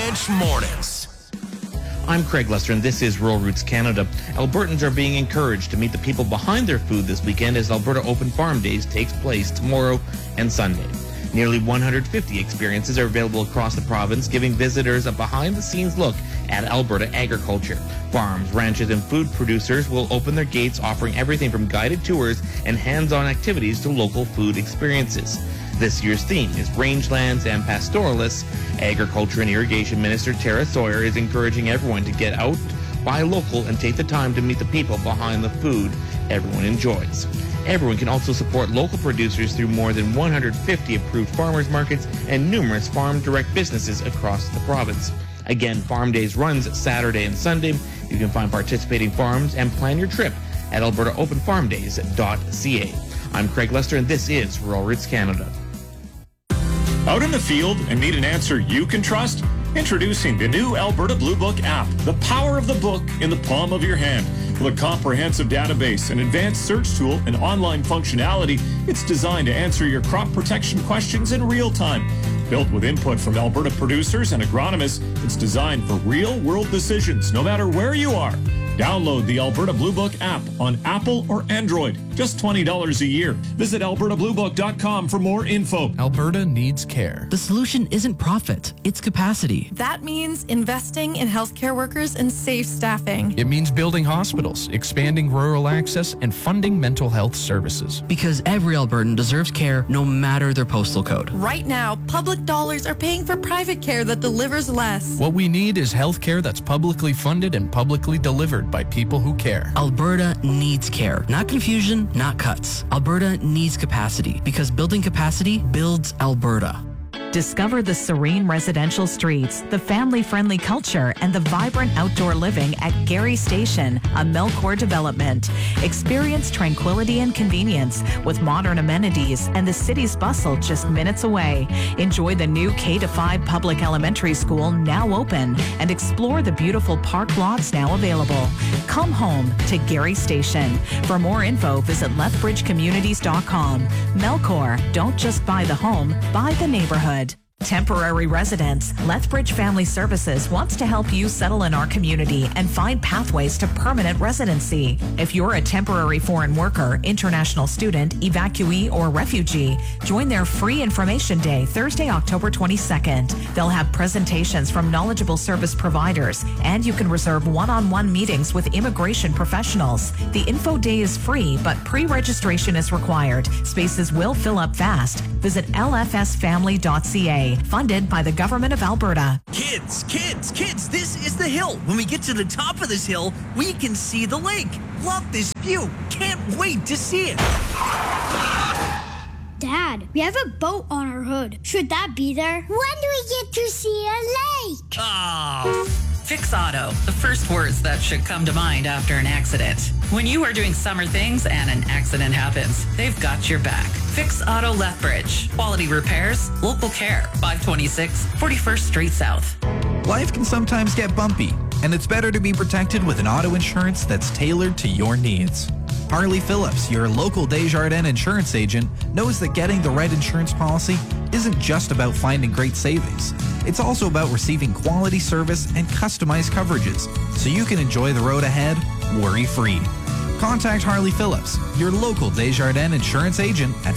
Ranch Mornings. I'm Craig Lester, and this is Rural Roots Canada. Albertans are being encouraged to meet the people behind their food this weekend as Alberta Open Farm Days takes place tomorrow and Sunday. Nearly 150 experiences are available across the province, giving visitors a behind-the-scenes look at Alberta agriculture. Farms, ranches, and food producers will open their gates, offering everything from guided tours and hands-on activities to local food experiences. This year's theme is Rangelands and Pastoralists. Agriculture and Irrigation Minister Tara Sawyer is encouraging everyone to get out, buy local, and take the time to meet the people behind the food everyone enjoys. Everyone can also support local producers through more than 150 approved farmers markets and numerous farm direct businesses across the province. Again, Farm Days runs Saturday and Sunday. You can find participating farms and plan your trip at albertaopenfarmdays.ca. I'm Craig Lester, and this is Rural Roots Canada. Out in the field and need an answer you can trust? Introducing the new Alberta Blue Book app, the power of the book in the palm of your hand. With a comprehensive database, an advanced search tool, and online functionality, it's designed to answer your crop protection questions in real time. Built with input from Alberta producers and agronomists, it's designed for real-world decisions, no matter where you are. Download the Alberta Blue Book app on Apple or Android. Just $20 a year. Visit albertabluebook.com for more info. Alberta needs care. The solution isn't profit, it's capacity. That means investing in healthcare workers and safe staffing. It means building hospitals, expanding rural access, and funding mental health services. Because every Albertan deserves care no matter their postal code. Right now, public dollars are paying for private care that delivers less. What we need is health care that's publicly funded and publicly delivered by people who care. Alberta needs care. Not confusion, not cuts. Alberta needs capacity because building capacity builds Alberta. Discover the serene residential streets, the family-friendly culture, and the vibrant outdoor living at Gary Station, a Melcor development. Experience tranquility and convenience with modern amenities and the city's bustle just minutes away. Enjoy the new K-5 public elementary school now open and explore the beautiful park lots now available. Come home to Gary Station. For more info, visit lethbridgecommunities.com. Melcor, don't just buy the home, buy the neighborhood. Temporary residents, Lethbridge Family Services wants to help you settle in our community and find pathways to permanent residency. If you're a temporary foreign worker, international student, evacuee, or refugee, join their free information day Thursday, October 22nd. They'll have presentations from knowledgeable service providers, and you can reserve one-on-one meetings with immigration professionals. The info day is free, but pre-registration is required. Spaces will fill up fast. Visit lfsfamily.ca. Funded by the Government of Alberta. Kids, this is the hill. When we get to the top of this hill, we can see the lake. Love this view. Can't wait to see it. Dad, we have a boat on our hood. Should that be there? When do we get to see a lake? Oh. Fix Auto, the first words that should come to mind after an accident. When you are doing summer things and an accident happens, they've got your back. Fix Auto Lethbridge. Quality repairs, local care. 526 41st Street South. Life can sometimes get bumpy, and it's better to be protected with an auto insurance that's tailored to your needs. Harley Phillips, your local Desjardins insurance agent, knows that getting the right insurance policy isn't just about finding great savings. It's also about receiving quality service and customized coverages so you can enjoy the road ahead worry-free. Contact Harley Phillips, your local Desjardins insurance agent at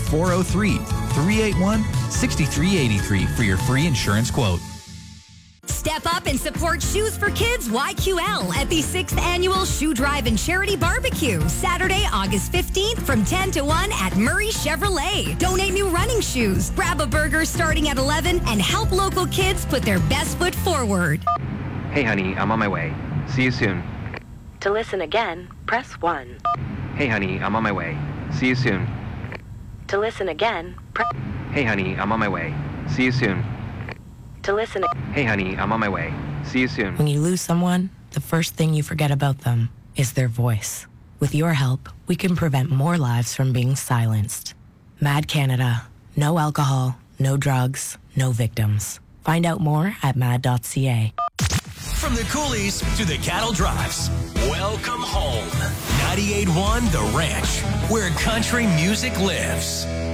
403-381-6383 for your free insurance quote. Step up and support Shoes for Kids YQL at the 6th Annual Shoe Drive and Charity Barbecue, Saturday, August 15th from 10 to 1 at Murray Chevrolet. Donate new running shoes, grab a burger starting at 11, and help local kids put their best foot forward. Hey, honey, I'm on my way. See you soon. To listen again, press 1. Hey, honey, I'm on my way. See you soon. To listen again, press... Hey, honey, I'm on my way. See you soon. To listen... Hey, honey, I'm on my way. See you soon. When you lose someone, the first thing you forget about them is their voice. With your help, we can prevent more lives from being silenced. MAD Canada. No alcohol, no drugs, no victims. Find out more at mad.ca. From the coulees to the cattle drives, welcome home. 98.1 The Ranch, where country music lives.